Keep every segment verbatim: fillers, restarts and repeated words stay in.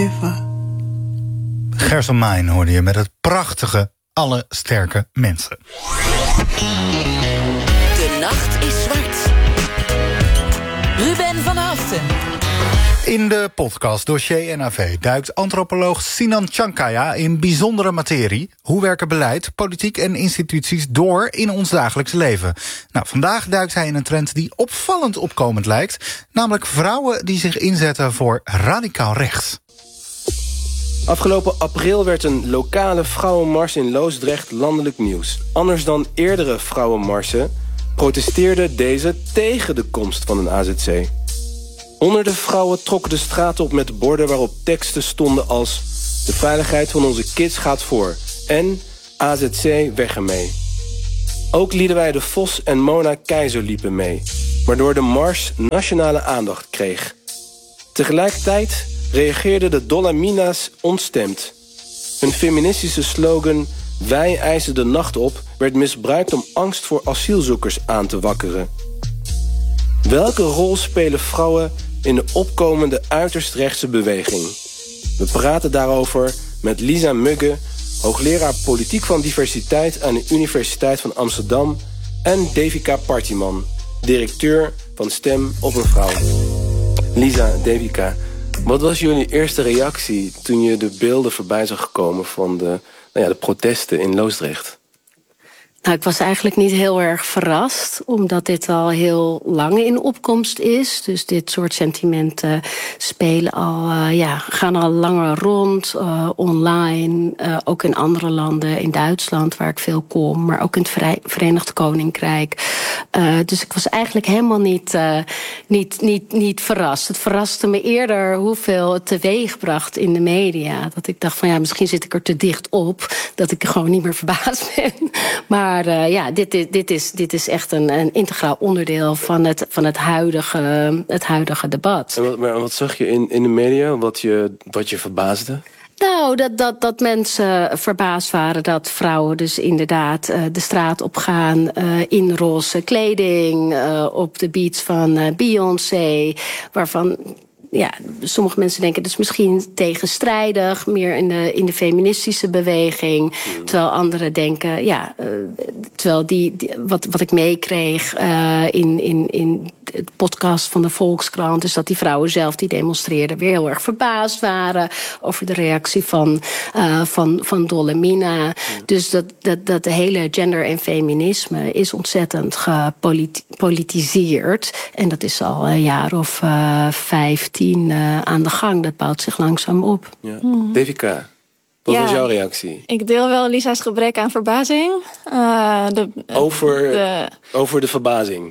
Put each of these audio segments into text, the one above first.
leven. Gerson Mein hoorde je met het prachtige Alle sterke mensen. De nacht is zwart. Ruben van Haften. In de podcast Dossier N A V duikt antropoloog Sinan Chankaya in bijzondere materie. Hoe werken beleid, politiek en instituties door in ons dagelijks leven? Nou, vandaag duikt hij in een trend die opvallend opkomend lijkt. Namelijk vrouwen die zich inzetten voor radicaal rechts. Afgelopen april werd een lokale vrouwenmars in Loosdrecht landelijk nieuws. Anders dan eerdere vrouwenmarsen protesteerde deze tegen de komst van een A Z C. Honderden vrouwen trokken de straat op met borden waarop teksten stonden als: de veiligheid van onze kids gaat voor en A Z C weg ermee. Ook Liedewij de Vos en Mona Keizer liepen mee, waardoor de mars nationale aandacht kreeg. Tegelijkertijd reageerden de Dolomina's ontstemd. Hun feministische slogan "Wij eisen de nacht op" werd misbruikt om angst voor asielzoekers aan te wakkeren. Welke rol spelen vrouwen in de opkomende uiterst rechtse beweging? We praten daarover met Lisa Mugge, hoogleraar politiek van diversiteit aan de Universiteit van Amsterdam, en Devika Partiman, directeur van Stem op een Vrouw. Lisa, Devika, wat was jullie eerste reactie toen je de beelden voorbij zag komen van de, nou ja, de protesten in Loosdrecht? Nou, ik was eigenlijk niet heel erg verrast, omdat dit al heel lang in opkomst is. Dus dit soort sentimenten spelen al, uh, ja, gaan al langer rond, uh, online, uh, ook in andere landen, in Duitsland, waar ik veel kom, maar ook in het Vrij- Verenigd Koninkrijk. Uh, dus ik was eigenlijk helemaal niet, uh, niet, niet, niet verrast. Het verraste me eerder hoeveel het teweegbracht in de media. Dat ik dacht van ja, misschien zit ik er te dicht op, dat ik er gewoon niet meer verbaasd ben. Maar Maar uh, ja, dit is, dit is, dit is echt een, een integraal onderdeel van het, van het, huidige, het huidige debat. En wat, maar wat zag je in, in de media wat je, wat je verbaasde? Nou, dat, dat, dat mensen verbaasd waren dat vrouwen dus inderdaad uh, de straat op gaan uh, in roze kleding, uh, op de beats van uh, Beyoncé, waarvan ja, sommige mensen denken dat is misschien tegenstrijdig, meer in de, in de feministische beweging. Mm. Terwijl anderen denken, ja, uh, terwijl die, die wat, wat ik meekreeg uh, in, in, in het podcast van de Volkskrant, is dat die vrouwen zelf die demonstreerden weer heel erg verbaasd waren over de reactie van, uh, van, van Dolomina. Mm. Dus dat, dat, dat de hele gender en feminisme is ontzettend gepolitiseerd. En dat is al een jaar of uh, vijftien Uh, aan de gang. Dat bouwt zich langzaam op. Ja. Mm. Devika, wat ja, was jouw reactie? Ik deel wel Lisa's gebrek aan verbazing. Uh, de, over, de, over de verbazing?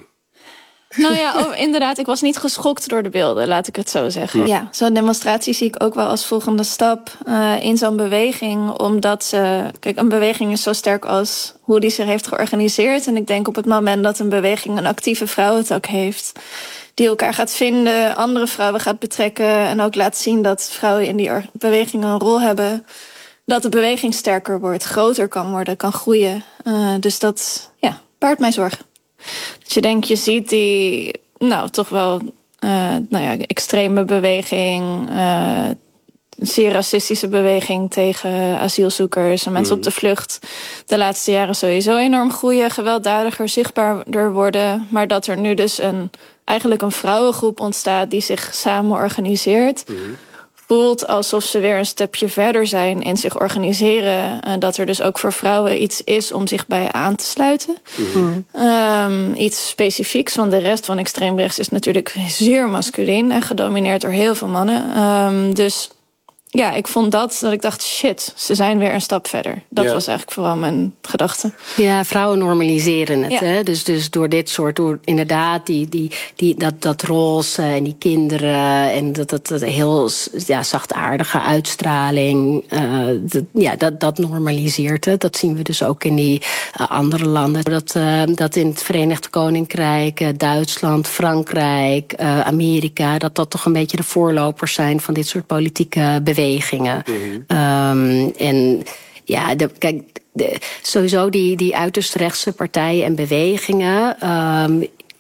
Nou ja, oh, inderdaad, ik was niet geschokt door de beelden, laat ik het zo zeggen. Ja, ja, zo'n demonstratie zie ik ook wel als volgende stap uh, in zo'n beweging. Omdat ze, kijk, een beweging is zo sterk als hoe die zich heeft georganiseerd. En ik denk op het moment dat een beweging een actieve vrouwentak heeft, die elkaar gaat vinden, andere vrouwen gaat betrekken en ook laat zien dat vrouwen in die beweging een rol hebben, dat de beweging sterker wordt, groter kan worden, kan groeien. Uh, dus dat, ja, baart mij zorgen. Dat je denkt, je ziet die, nou, toch wel, uh, nou ja, extreme beweging, uh, een zeer racistische beweging tegen asielzoekers en mensen mm. op de vlucht de laatste jaren sowieso enorm groeien, gewelddadiger, zichtbaarder worden, maar dat er nu dus een eigenlijk een vrouwengroep ontstaat die zich samen organiseert. Mm-hmm. Voelt alsof ze weer een stapje verder zijn in zich organiseren. En dat er dus ook voor vrouwen iets is om zich bij aan te sluiten. Mm-hmm. Um, iets specifieks, want de rest van extreemrechts is natuurlijk zeer masculien en gedomineerd door heel veel mannen. Um, dus ja, ik vond dat, dat ik dacht, shit, ze zijn weer een stap verder. Dat ja. was eigenlijk vooral mijn gedachte. Ja, vrouwen normaliseren het. Ja. Hè? Dus, dus door dit soort, door inderdaad, die, die, die, dat, dat roze en die kinderen en dat, dat, dat heel ja, zachtaardige uitstraling, uh, dat, ja, dat, dat normaliseert het. Dat zien we dus ook in die uh, andere landen. Dat, uh, dat in het Verenigd Koninkrijk, uh, Duitsland, Frankrijk, uh, Amerika, dat dat toch een beetje de voorlopers zijn van dit soort politieke bewegingen. Mm-hmm. Um, en ja, de, kijk, de, sowieso die, die uiterst rechtse partijen en bewegingen. Um,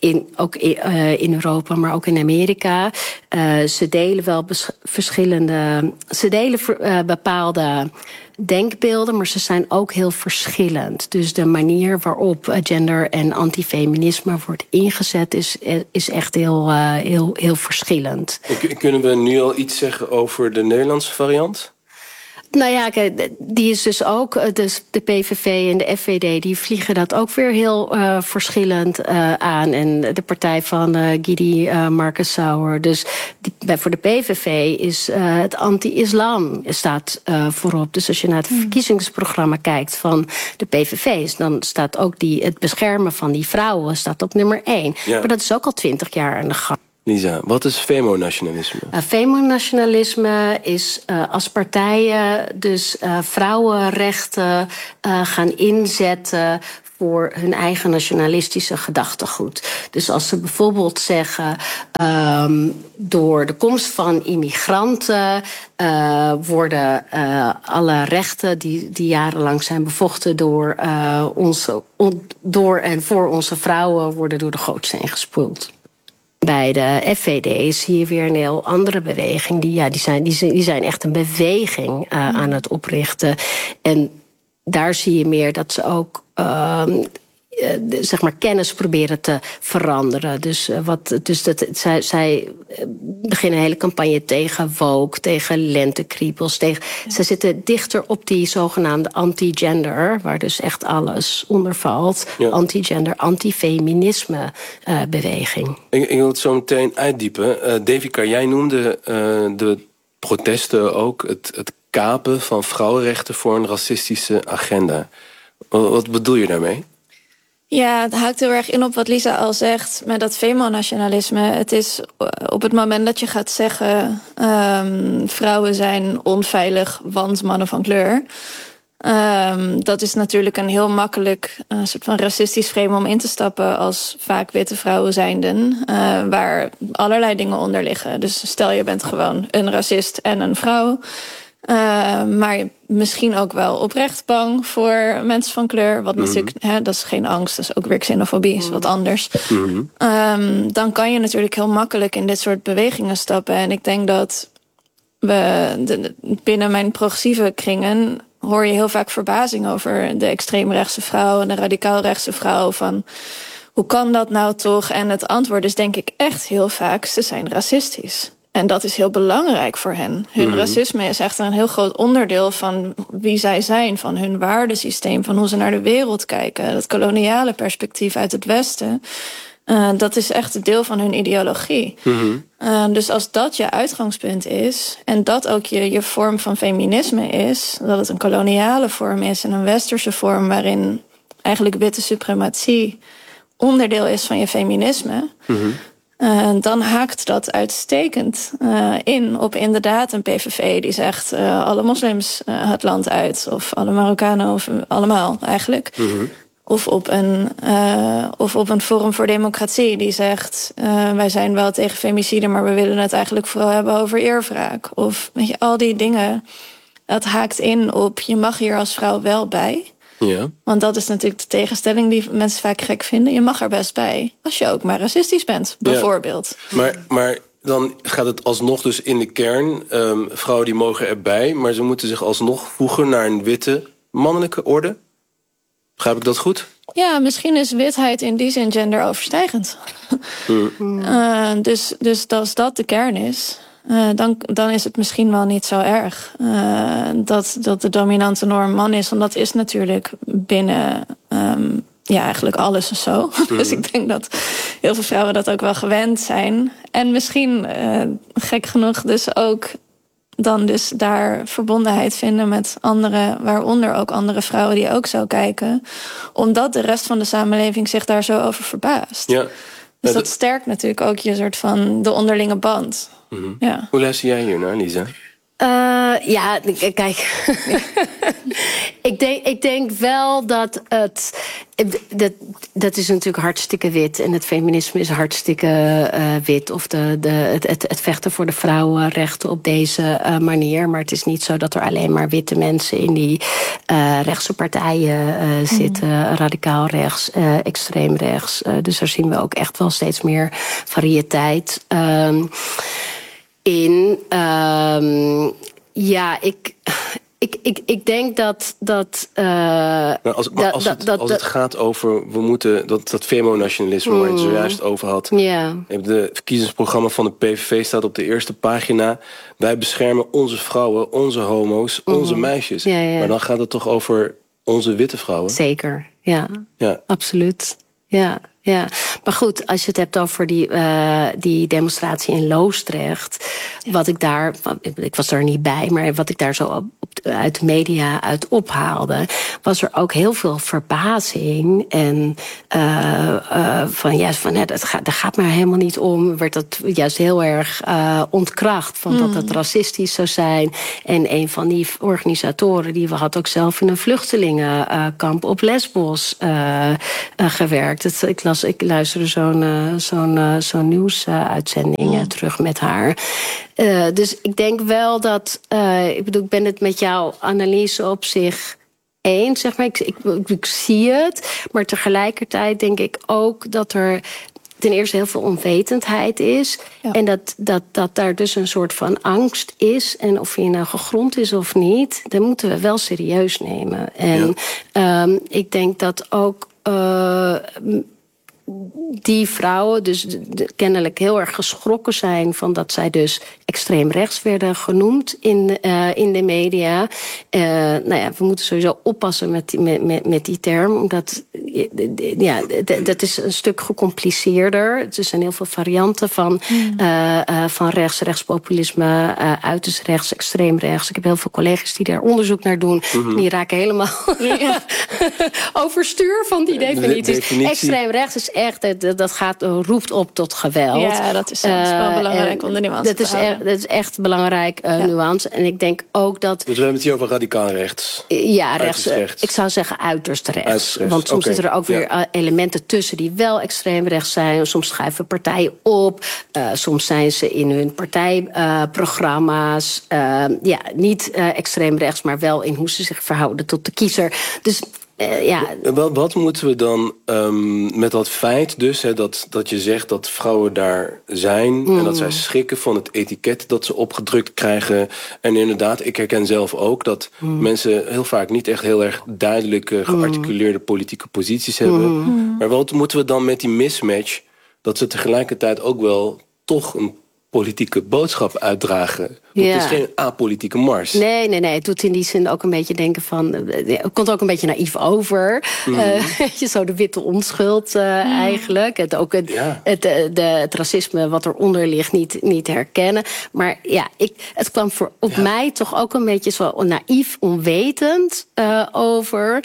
in, ook in, uh, in Europa, maar ook in Amerika. Uh, ze delen wel bes- verschillende... Ze delen uh, bepaalde denkbeelden, maar ze zijn ook heel verschillend. Dus de manier waarop gender en antifeminisme wordt ingezet is, is echt heel, uh, heel, heel verschillend. Kunnen we nu al iets zeggen over de Nederlandse variant? Nou ja, die is dus ook, dus de P V V en de F V D... die vliegen dat ook weer heel uh, verschillend uh, aan. En de partij van uh, Gidi uh, Marcus Sauer. Dus die, voor de P V V is uh, het anti-islam staat uh, voorop. Dus als je naar het hmm. verkiezingsprogramma kijkt van de P V V... dan staat ook die, het beschermen van die vrouwen staat op nummer één. Ja. Maar dat is ook al twintig jaar aan de gang. Lisa, wat is femonationalisme? Uh, femonationalisme is uh, als partijen dus uh, vrouwenrechten uh, gaan inzetten voor hun eigen nationalistische gedachtegoed. Dus als ze bijvoorbeeld zeggen, um, door de komst van immigranten uh, worden uh, alle rechten die, die jarenlang zijn bevochten door, uh, onze, on, door en voor onze vrouwen worden door de gootsteen gespoeld. Bij de F V D zie je weer een heel andere beweging. Die, ja, die, zijn, die, die zijn echt een beweging uh, aan het oprichten. En daar zie je meer dat ze ook uh, uh, zeg maar kennis proberen te veranderen. Dus, uh, wat, dus dat, zij, zij beginnen een hele campagne tegen woke, tegen lentekriepels. Tegen, ja. Ze zitten dichter op die zogenaamde anti-gender, waar dus echt alles onder valt. Ja. Anti-gender, anti-feminisme uh, beweging. Ik, ik wil het zo meteen uitdiepen. Uh, Devika, jij noemde uh, de protesten ook het, het kapen van vrouwenrechten voor een racistische agenda. Wat, wat bedoel je daarmee? Ja, het haakt heel erg in op wat Lisa al zegt met dat femonationalisme. Het is op het moment dat je gaat zeggen, um, vrouwen zijn onveilig, want mannen van kleur. Um, dat is natuurlijk een heel makkelijk uh, soort van racistisch frame om in te stappen als vaak witte vrouwen zijnden, uh, waar allerlei dingen onder liggen. Dus stel je bent gewoon een racist en een vrouw. Uh, maar misschien ook wel oprecht bang voor mensen van kleur. Wat mm-hmm. natuurlijk, hè, dat is geen angst, dat is ook weer xenofobie, is wat anders. Mm-hmm. Um, dan kan je natuurlijk heel makkelijk in dit soort bewegingen stappen. En ik denk dat we de, binnen mijn progressieve kringen hoor je heel vaak verbazing over de extreemrechtse vrouw en de radicaalrechtse vrouw. Van hoe kan dat nou toch? En het antwoord is denk ik echt heel vaak, ze zijn racistisch. En dat is heel belangrijk voor hen. Hun mm-hmm. racisme is echt een heel groot onderdeel van wie zij zijn, van hun waardesysteem, van hoe ze naar de wereld kijken. Dat koloniale perspectief uit het Westen, uh, dat is echt een deel van hun ideologie. Mm-hmm. Uh, dus als dat je uitgangspunt is, en dat ook je, je vorm van feminisme is, dat het een koloniale vorm is en een westerse vorm waarin eigenlijk witte suprematie onderdeel is van je feminisme, mm-hmm. Uh, dan haakt dat uitstekend uh, in op inderdaad een P V V die zegt uh, alle moslims uh, het land uit. Of alle Marokkanen, of uh, allemaal eigenlijk. Mm-hmm. Of, op een, uh, of op een Forum voor Democratie die zegt uh, wij zijn wel tegen femicide, maar we willen het eigenlijk vooral hebben over eerwraak. Of weet je, al die dingen, dat haakt in op je mag hier als vrouw wel bij. Ja. Want dat is natuurlijk de tegenstelling die mensen vaak gek vinden. Je mag er best bij, als je ook maar racistisch bent, bijvoorbeeld. Ja. Maar, maar dan gaat het alsnog dus in de kern, um, vrouwen die mogen erbij, maar ze moeten zich alsnog voegen naar een witte mannelijke orde. Begrijp ik dat goed? Ja, misschien is witheid in die zin genderoverstijgend. Mm. uh, dus, dus als dat de kern is, Uh, dan, dan is het misschien wel niet zo erg uh, dat, dat de dominante norm man is. Want dat is natuurlijk binnen um, ja, eigenlijk alles of zo. Mm. Dus ik denk dat heel veel vrouwen dat ook wel gewend zijn. En misschien, uh, gek genoeg, dus ook dan dus daar verbondenheid vinden met anderen, waaronder ook andere vrouwen die ook zo kijken. Omdat de rest van de samenleving zich daar zo over verbaast. Ja. Dus dat sterkt natuurlijk ook je soort van de onderlinge band. Mm-hmm. Ja. Hoe luister jij hier naar, Lisa? Uh, ja, kijk. ik, denk, ik denk wel dat het... Dat, dat is natuurlijk hartstikke wit. En het feminisme is hartstikke uh, wit. Of de, de, het, het, het vechten voor de vrouwenrechten op deze uh, manier. Maar het is niet zo dat er alleen maar witte mensen in die uh, rechtse partijen uh, mm. zitten. Radicaal rechts, uh, extreem rechts. Uh, dus daar zien we ook echt wel steeds meer variëteit um, in. Um, ja, ik... Ik, ik, ik denk dat... dat uh, nou, als, dat, als, dat, het, dat, als het gaat over... We moeten dat, dat femonationalisme mm. waar je het zojuist over had. Yeah. De verkiezingsprogramma van de P V V staat op de eerste pagina. Wij beschermen onze vrouwen, onze homo's, mm. onze meisjes. Ja, ja. Maar dan gaat het toch over onze witte vrouwen? Zeker, ja. ja. Absoluut. Ja, ja. Maar goed, als je het hebt over die, uh, die demonstratie in Loosdrecht... Ja. Wat ik daar... Ik was er niet bij, maar wat ik daar zo op, op, uit de media uit ophaalde... was er ook heel veel verbazing. En uh, uh, van, ja, van, ja, dat gaat, daar gaat maar helemaal niet om. Werd dat juist heel erg uh, ontkracht. Van mm. dat het racistisch zou zijn. En een van die organisatoren... die had ook zelf in een vluchtelingenkamp op Lesbos uh, uh, gewerkt. Het, ik, las, ik luisterde zo'n, uh, zo'n, uh, zo'n nieuwsuitzending uh, mm. terug met haar... Uh, dus ik denk wel dat... Uh, ik bedoel, ik ben het met jouw analyse op zich eens, zeg maar. Ik, ik, ik, ik zie het. Maar tegelijkertijd denk ik ook dat er... ten eerste heel veel onwetendheid is. Ja. En dat, dat, dat daar dus een soort van angst is. En of die nou gegrond is of niet... dat moeten we wel serieus nemen. En ja. um, ik denk dat ook... Uh, die vrouwen dus de, de, kennelijk heel erg geschrokken zijn... van dat zij dus extreem rechts werden genoemd in, uh, in de media. Uh, nou ja, we moeten sowieso oppassen met die, met, met, met die term. Omdat, ja, dat is een stuk gecompliceerder. Er zijn heel veel varianten van, mm. uh, uh, van rechts, rechtspopulisme... Uh, uiterst rechts, extreem rechts. Ik heb heel veel collega's die daar onderzoek naar doen. Mm-hmm. Die raken helemaal ja. overstuur van die definitie. De definitie. Extreem rechts is echt, dat, dat gaat, roept op tot geweld. Ja, dat is, uh, is wel belangrijk om de nuance dat te is er, Dat is echt belangrijk uh, ja. nuance. En ik denk ook dat... Dus we hebben het hier over radicaal rechts. Ja, rechts, rechts. Ik zou zeggen uiterst rechts. Uiterst rechts. Want soms okay. zitten er ook weer ja. elementen tussen die wel extreem rechts zijn. Soms schuiven partijen op. Uh, soms zijn ze in hun partijprogramma's. Uh, ja, niet uh, extreem rechts, maar wel in hoe ze zich verhouden tot de kiezer. Dus... Uh, ja. Wat, wat moeten we dan um, met dat feit dus... He, dat, dat je zegt dat vrouwen daar zijn... Mm. en dat zij schrikken van het etiket dat ze opgedrukt krijgen. En inderdaad, ik herken zelf ook... dat mm. mensen heel vaak niet echt heel erg duidelijke... gearticuleerde politieke posities hebben. Mm. Maar wat moeten we dan met die mismatch... dat ze tegelijkertijd ook wel toch een politieke boodschap uitdragen? Want ja. Het is geen apolitieke mars. Nee, nee, nee. Het doet in die zin ook een beetje denken van... Het komt ook een beetje naïef over. Mm. Uh, je zo de witte onschuld uh, mm. eigenlijk. Het, ook het, ja. het, de, de, het racisme wat eronder ligt niet, niet herkennen. Maar ja, ik, het kwam voor op ja. mij toch ook een beetje zo naïef, onwetend uh, over...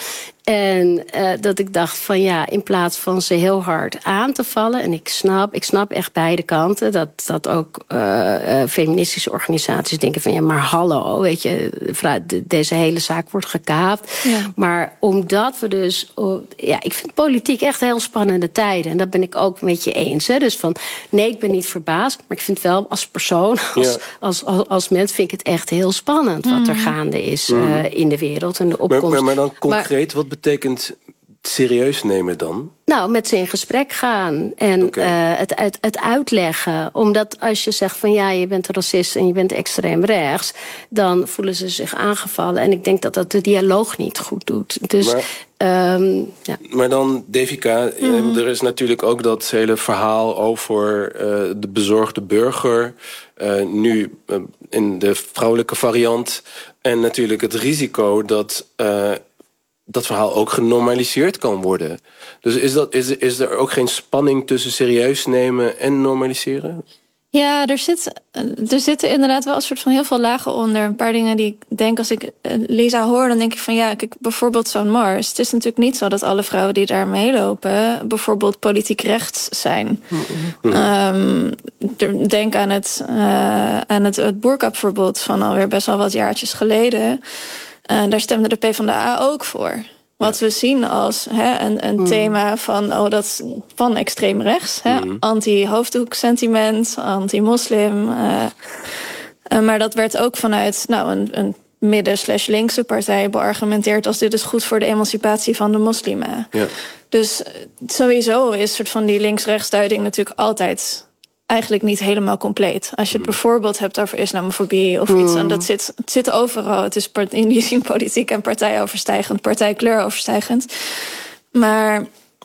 En uh, dat ik dacht van ja, in plaats van ze heel hard aan te vallen... en ik snap, ik snap echt beide kanten... dat, dat ook uh, uh, feministische organisaties denken van... ja, maar hallo, weet je, de, deze hele zaak wordt gekaapt. Ja. Maar omdat we dus... Oh, ja, ik vind politiek echt heel spannende tijden. En dat ben ik ook met je eens. Hè. Dus van, nee, ik ben niet verbaasd... maar ik vind wel als persoon, als, ja. als, als, als mens... vind ik het echt heel spannend wat er gaande is mm. uh, in de wereld. En de opkomst. Maar, maar, maar dan concreet, maar, wat betekent serieus nemen dan? Nou, met ze in gesprek gaan en okay. uh, het, het, het uitleggen. Omdat als je zegt van ja, je bent een racist en je bent extreem rechts... dan voelen ze zich aangevallen. En ik denk dat dat de dialoog niet goed doet. Dus, maar, um, ja. maar dan, Devika, mm-hmm. er is natuurlijk ook dat hele verhaal over uh, de bezorgde burger... Uh, nu uh, in de vrouwelijke variant. En natuurlijk het risico dat... Uh, dat verhaal ook genormaliseerd kan worden. Dus is, dat, is, is er ook geen spanning tussen serieus nemen en normaliseren? Ja, er, zit, er zitten inderdaad wel een soort van heel veel lagen onder. Een paar dingen die ik denk, als ik Lisa hoor, dan denk ik van ja, kijk, bijvoorbeeld zo'n mars. Het is natuurlijk niet zo dat alle vrouwen die daar meelopen bijvoorbeeld politiek rechts zijn. Mm-hmm. Um, denk aan het, uh, aan het, het boerkapverbod van alweer best wel wat jaartjes geleden. Uh, daar stemde de PvdA ook voor. Wat we zien als hè, een, een mm. thema van, oh, dat van extreem rechts. Hè? Mm. Anti-hoofddoek-sentiment, anti-moslim. Uh, uh, maar dat werd ook vanuit nou, een, een midden-slash-linkse partij beargumenteerd als dit is goed voor de emancipatie van de moslimen. Ja. Dus sowieso is soort van die links-rechtsduiding natuurlijk altijd eigenlijk niet helemaal compleet. Als je het bijvoorbeeld hebt over islamofobie of iets, en dat zit, het zit overal. Het is in die zin politiek en partijoverstijgend, partijkleuroverstijgend. Maar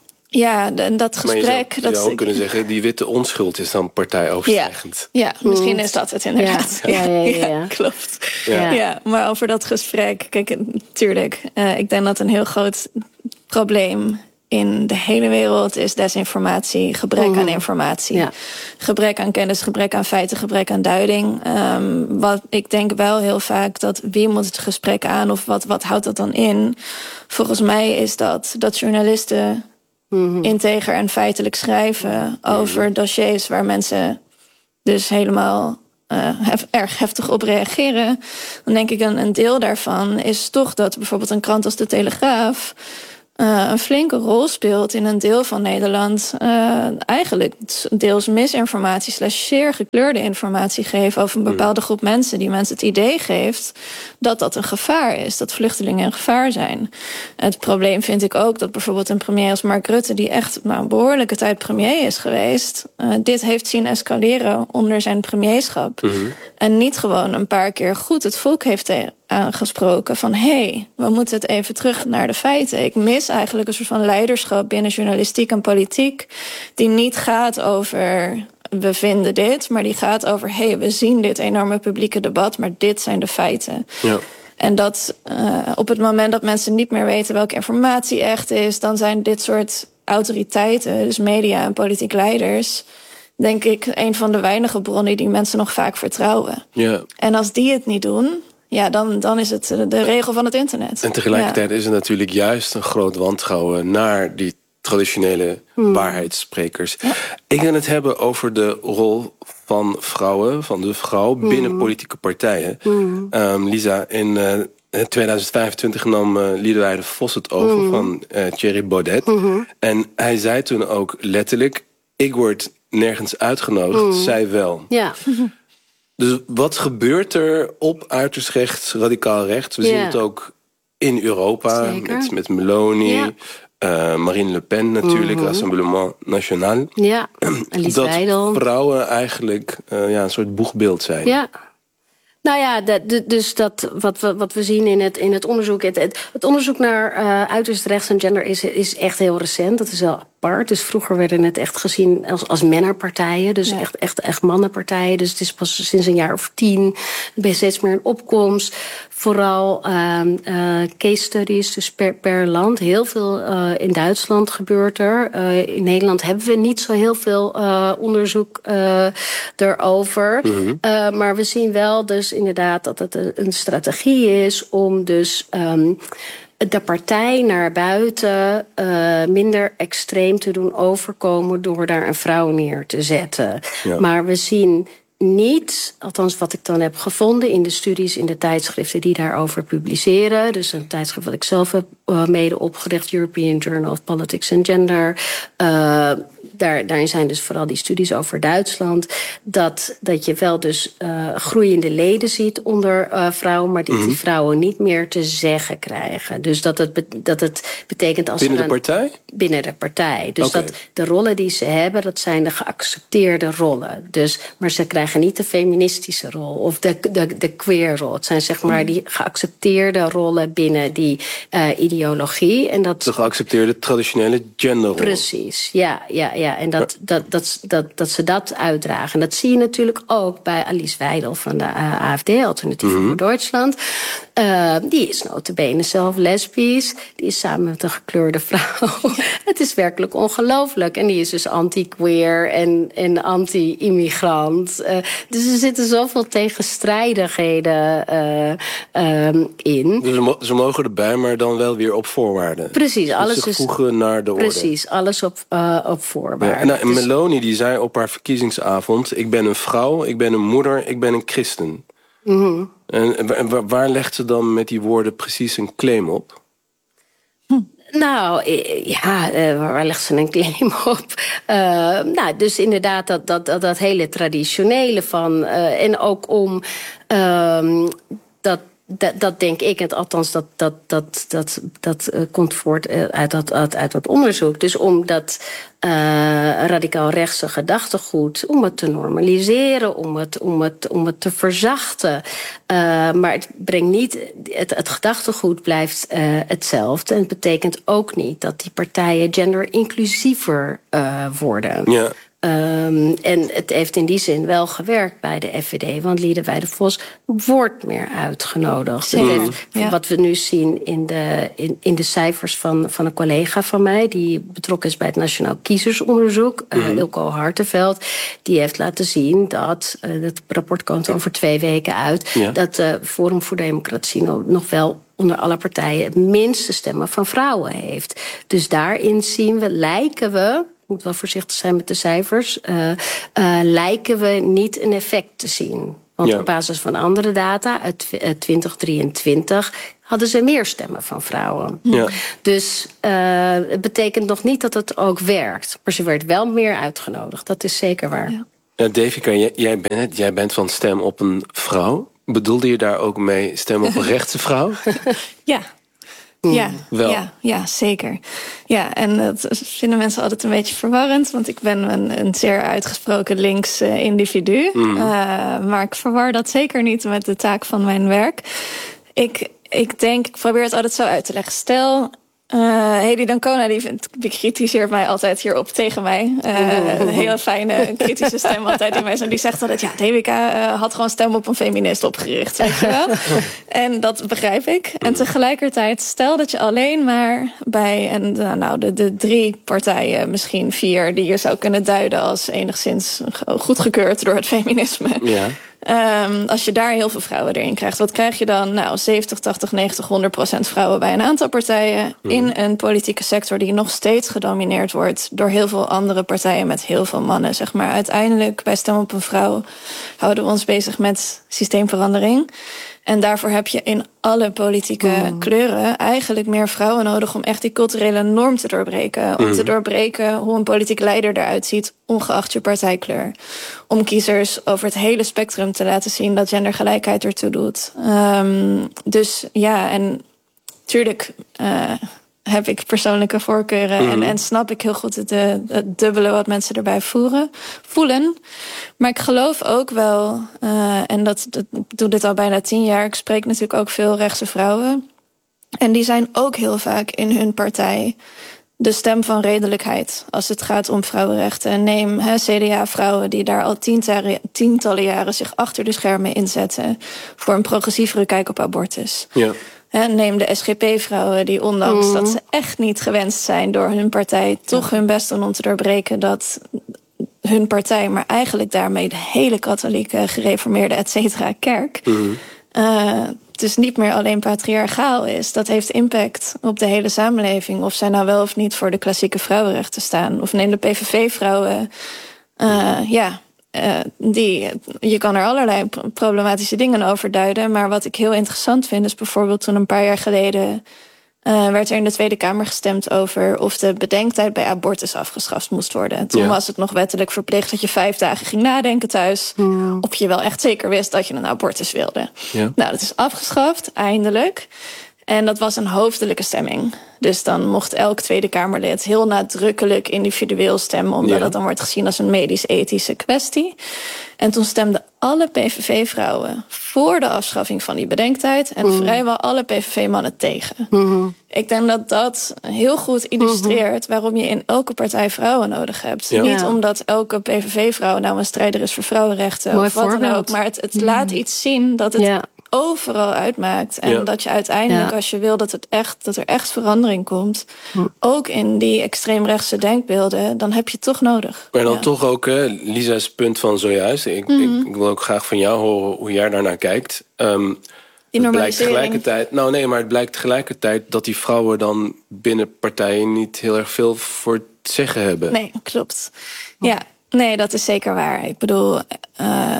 ja, dat gesprek... Maar je zou, dat je zou ook kunnen zeggen, die witte onschuld is dan partijoverstijgend. Ja, ja misschien is dat het inderdaad. Ja, ja, ja, ja, ja. ja klopt. Ja. Ja, maar over dat gesprek, kijk, natuurlijk, uh, ik denk dat een heel groot probleem in de hele wereld is desinformatie, gebrek mm. aan informatie. Ja. Gebrek aan kennis, gebrek aan feiten, gebrek aan duiding. Um, wat ik denk wel heel vaak dat wie moet het gesprek aan of wat, wat houdt dat dan in? Volgens mij is dat dat journalisten mm-hmm. integer en feitelijk schrijven over dossiers waar mensen dus helemaal Uh, hef, erg heftig op reageren. Dan denk ik een, een deel daarvan is toch dat bijvoorbeeld een krant als De Telegraaf Uh, een flinke rol speelt in een deel van Nederland. Uh, eigenlijk deels misinformatie slash zeer gekleurde informatie geven over een bepaalde groep mensen, die mensen het idee geeft dat dat een gevaar is, dat vluchtelingen een gevaar zijn. Het probleem vind ik ook dat bijvoorbeeld een premier als Mark Rutte, die echt nou, een behoorlijke tijd premier is geweest, uh, dit heeft zien escaleren onder zijn premierschap. Mm-hmm. En niet gewoon een paar keer goed het volk heeft te- aangesproken van hé, hey, we moeten het even terug naar de feiten. Ik mis eigenlijk een soort van leiderschap binnen journalistiek en politiek die niet gaat over we vinden dit, maar die gaat over hé, hey, we zien dit enorme publieke debat, maar dit zijn de feiten. Ja. En dat uh, op het moment dat mensen niet meer weten welke informatie echt is, dan zijn dit soort autoriteiten, dus media en politiek leiders, denk ik een van de weinige bronnen die mensen nog vaak vertrouwen. Ja. En als die het niet doen, ja, dan, dan is het de regel van het internet. En tegelijkertijd ja. is er natuurlijk juist een groot wantrouwen naar die traditionele hmm. waarheidssprekers. Ja. Ik wil het hebben over de rol van vrouwen, van de vrouw, hmm. binnen politieke partijen. Hmm. Um, Lisa, in uh, tweeduizend vijfentwintig nam uh, Liedewij de Vos het over hmm. van uh, Thierry Baudet. Hmm. En hij zei toen ook letterlijk, ik word nergens uitgenodigd, hmm. zij wel. Ja. Dus wat gebeurt er op uiterst rechts, radicaal rechts? We yeah. zien het ook in Europa, met, met Meloni, yeah. uh, Marine Le Pen natuurlijk, mm-hmm. Rassemblement National. Ja, Alice dat Weidel. Vrouwen eigenlijk uh, ja, een soort boegbeeld zijn. Ja. Nou ja, de, de, dus dat wat we, wat we zien in het, in het onderzoek. Het, het, het onderzoek naar uh, uiterst rechts en gender is, is echt heel recent. Dat is wel apart. Dus vroeger werden het echt gezien als, als mannenpartijen. Dus ja. echt, echt, echt mannenpartijen. Dus het is pas sinds een jaar of tien steeds meer een opkomst. Vooral uh, uh, case studies, dus per, per land. Heel veel uh, in Duitsland gebeurt er. Uh, in Nederland hebben we niet zo heel veel uh, onderzoek uh, erover. Mm-hmm. Uh, maar we zien wel dus inderdaad dat het een strategie is om dus um, de partij naar buiten uh, minder extreem te doen overkomen door daar een vrouw neer te zetten. Ja. Maar we zien niet, althans wat ik dan heb gevonden in de studies, in de tijdschriften die daarover publiceren. Dus een tijdschrift wat ik zelf heb uh, mede opgericht, European Journal of Politics and Gender. Uh, daar, daarin zijn dus vooral die studies over Duitsland. Dat, dat je wel dus uh, groeiende leden ziet onder uh, vrouwen, maar die, mm-hmm. die vrouwen niet meer te zeggen krijgen. Dus dat het, be, dat het betekent als binnen een, de partij? Binnen de partij. Dus okay. dat de rollen die ze hebben, dat zijn de geaccepteerde rollen. Dus, maar ze krijgen niet de feministische rol of de, de, de queer rol. Het zijn zeg maar die geaccepteerde rollen binnen die uh, ideale ideologie. En dat de geaccepteerde traditionele genderrol. Precies, ja, ja, ja. En dat, dat, dat, dat, dat ze dat uitdragen. En dat zie je natuurlijk ook bij Alice Weidel van de uh, A F D, Alternatief mm-hmm. voor Duitsland. Uh, die is nota bene zelf lesbisch. Die is samen met een gekleurde vrouw. Het is werkelijk ongelooflijk. En die is dus anti-queer en, en anti-immigrant. Uh, dus er zitten zoveel tegenstrijdigheden uh, um, in. Dus ze, mo- ze mogen erbij, maar dan wel weer op voorwaarden. Precies, dus alles ze is voegen naar de orde. Precies, alles op, uh, op voorwaarden. Ja, en, nou, en dus, Meloni die zei op haar verkiezingsavond: ik ben een vrouw, ik ben een moeder, ik ben een christen. Mm-hmm. En, en waar, waar legt ze dan met die woorden precies een claim op? Hm. Nou, ja, uh, waar legt ze een claim op? Uh, nou, dus inderdaad dat, dat, dat, dat hele traditionele van... Uh, en ook om uh, dat... Dat, dat denk ik, en althans dat, dat, dat, dat, dat uh, komt voort uit dat, uit, uit dat onderzoek. Dus om dat uh, radicaal rechtse gedachtegoed, om het te normaliseren, om het, om het, om het te verzachten. Uh, maar het brengt niet, het, het gedachtegoed blijft uh, hetzelfde. En het betekent ook niet dat die partijen genderinclusiever uh, worden. Ja. Um, en het heeft in die zin wel gewerkt bij de F V D. Want Liedewij de Vos wordt meer uitgenodigd. Mm. Het heeft, ja. Wat we nu zien in de, in, in de cijfers van, van een collega van mij... die betrokken is bij het Nationaal Kiezersonderzoek, mm. uh, Ilko Hartenveld... die heeft laten zien dat, uh, het rapport komt over twee weken uit... Ja. dat uh, Forum voor Democratie nog wel... onder alle partijen het minste stemmen van vrouwen heeft. Dus daarin zien we, lijken we... Ik moet wel voorzichtig zijn met de cijfers. Uh, uh, lijken we niet een effect te zien. Want ja. op basis van andere data uit twintig drieëntwintig hadden ze meer stemmen van vrouwen. Ja. Dus uh, het betekent nog niet dat het ook werkt. Maar ze werd wel meer uitgenodigd. Dat is zeker waar. Ja, ja Devika, jij, jij, bent, jij bent van stem op een vrouw. Bedoelde je daar ook mee stem op een rechtse vrouw? Ja. Ja, ja, ja, zeker. Ja, en dat vinden mensen altijd een beetje verwarrend... want ik ben een, een zeer uitgesproken links uh, individu. Mm. Uh, maar ik verwar dat zeker niet met de taak van mijn werk. Ik, ik denk, ik probeer het altijd zo uit te leggen. Stel... Uh, Hedy Dancona die, vindt, die kritiseert mij altijd hierop tegen mij. Uh, een hele fijne kritische stem altijd in mij. En die zegt altijd, ja, Devika uh, had gewoon stem op een feminist opgericht. Weet je wel? En dat begrijp ik. En tegelijkertijd, stel dat je alleen maar bij en, nou, de, de drie partijen, misschien vier... die je zou kunnen duiden als enigszins goedgekeurd door het feminisme... Ja. Um, als je daar heel veel vrouwen erin krijgt, wat krijg je dan? Nou, zeventig, tachtig, negentig, honderd procent vrouwen bij een aantal partijen... Mm. in een politieke sector die nog steeds gedomineerd wordt... door heel veel andere partijen met heel veel mannen, zeg maar. Uiteindelijk, bij Stem op een Vrouw, houden we ons bezig met systeemverandering... En daarvoor heb je in alle politieke mm. kleuren eigenlijk meer vrouwen nodig... om echt die culturele norm te doorbreken. Om mm. te doorbreken hoe een politiek leider eruit ziet, ongeacht je partijkleur. Om kiezers over het hele spectrum te laten zien dat gendergelijkheid ertoe doet. Um, dus ja, en tuurlijk... Uh, heb ik persoonlijke voorkeuren... Mm. En, en snap ik heel goed het, het dubbele wat mensen erbij voeren, voelen. Maar ik geloof ook wel... Uh, en dat, dat ik doe dit al bijna tien jaar... ik spreek natuurlijk ook veel rechtse vrouwen... en die zijn ook heel vaak in hun partij... de stem van redelijkheid als het gaat om vrouwenrechten. Neem he, C D A-vrouwen die daar al tientallen, tientallen jaren... zich achter de schermen inzetten... voor een progressievere kijk op abortus... Ja. He, neem de S G P-vrouwen die ondanks mm. dat ze echt niet gewenst zijn... door hun partij toch hun best doen om te doorbreken... dat hun partij, maar eigenlijk daarmee de hele katholieke... gereformeerde et cetera kerk... Mm. Uh, dus niet meer alleen patriarchaal is. Dat heeft impact op de hele samenleving. Of zij nou wel of niet voor de klassieke vrouwenrechten staan. Of neem de P V V-vrouwen... Uh, ja... Uh, die, je kan er allerlei problematische dingen over duiden. Maar wat ik heel interessant vind is bijvoorbeeld toen een paar jaar geleden... Uh, werd er in de Tweede Kamer gestemd over of de bedenktijd bij abortus afgeschaft moest worden. Toen ja. was het nog wettelijk verplicht dat je vijf dagen ging nadenken thuis... Ja. of je wel echt zeker wist dat je een abortus wilde. Ja. Nou, dat is afgeschaft, eindelijk... En dat was een hoofdelijke stemming. Dus dan mocht elk Tweede Kamerlid heel nadrukkelijk individueel stemmen... omdat ja. het dan wordt gezien als een medisch-ethische kwestie. En toen stemden alle P V V-vrouwen voor de afschaffing van die bedenktijd en mm. vrijwel alle P V V-mannen tegen. Mm-hmm. Ik denk dat dat heel goed illustreert mm-hmm. waarom je in elke partij vrouwen nodig hebt. Ja. Niet omdat elke P V V-vrouw nou een strijder is voor vrouwenrechten Mooi of wat voorbeeld. dan ook, maar het, het mm. laat iets zien dat het ja. overal uitmaakt. En ja. dat je uiteindelijk, ja. als je wil dat, het echt, dat er echt verandering komt, hm. ook in die extreemrechtse denkbeelden, dan heb je het toch nodig. Maar dan ja. toch ook, hè, Lisa's punt van zojuist. Ik, mm-hmm. ik, ik wil ook graag van jou horen hoe jij daarnaar kijkt. Um, die het blijkt tegelijkertijd, nou nee, maar het blijkt tegelijkertijd dat die vrouwen dan binnen partijen niet heel erg veel voor te zeggen hebben. Nee, klopt. Ja, nee, dat is zeker waar. Ik bedoel, uh,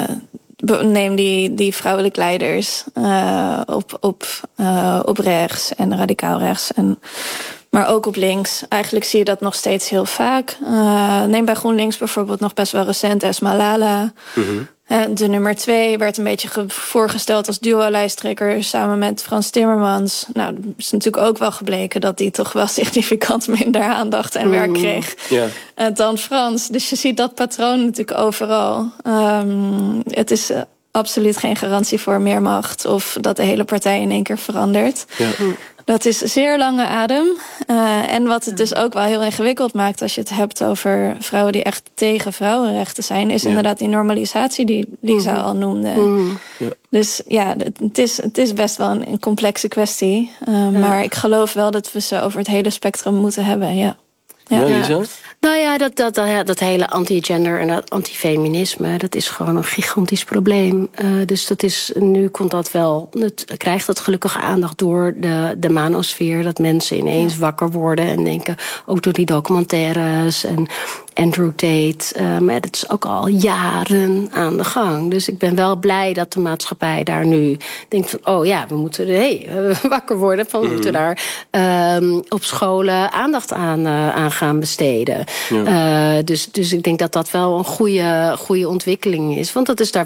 neem die, die vrouwelijke leiders uh, op, op, uh, op rechts en radicaal rechts. En, maar ook op links. Eigenlijk zie je dat nog steeds heel vaak. Uh, neem bij GroenLinks bijvoorbeeld nog best wel recent Esma Lala. Mm-hmm. De nummer twee werd een beetje voorgesteld als duo-lijsttrekker samen met Frans Timmermans. Nou, dat is natuurlijk ook wel gebleken dat die toch wel significant minder aandacht en werk kreeg yeah. dan Frans. Dus je ziet dat patroon natuurlijk overal. Um, het is uh, absoluut geen garantie voor meer macht of dat de hele partij in één keer verandert. Ja. Dat is zeer lange adem. Uh, en wat het dus ook wel heel ingewikkeld maakt als je het hebt over vrouwen die echt tegen vrouwenrechten zijn, is ja. inderdaad die normalisatie die Lisa mm-hmm. al noemde. Mm-hmm. Ja. Dus ja, het is, het is best wel een, een complexe kwestie. Uh, ja. Maar ik geloof wel dat we ze over het hele spectrum moeten hebben. Ja. Ja, ja Lisa? Nou ja, dat, dat, dat, dat hele anti-gender en dat antifeminisme, dat is gewoon een gigantisch probleem. Uh, dus dat is, nu komt dat wel, het krijgt dat gelukkig aandacht door de, de manosfeer, dat mensen ineens ja. wakker worden en denken, ook door die documentaires en Andrew Tate. Uh, maar dat is ook al jaren aan de gang. Dus ik ben wel blij dat de maatschappij daar nu denkt van, oh ja, we moeten hey, wakker worden, van, we moeten daar uh, op scholen aandacht aan, uh, aan gaan besteden. Ja. Uh, dus, dus ik denk dat dat wel een goede, goede ontwikkeling is. Want dat is daar